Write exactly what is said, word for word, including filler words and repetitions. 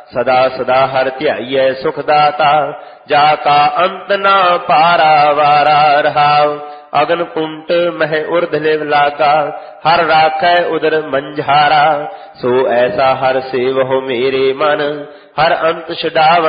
सदा सदा हर ध्याइयै सुख दाता जाका अंत ना पारा वारा रहाओ। अगन कुंट मह उर्ध लिव लागा हर राखै उदर मंझारा। सो ऐसा हर सेवहो मेरे मन हर अंत छुड़ाव